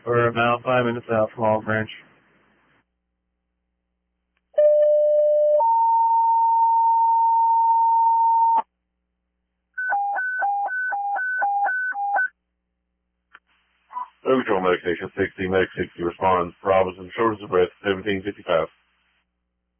We're about 5 minutes out from Olive Branch. Overcontrol medication 60, Medic 60 responds. Robinson, shortness of breath, 1755.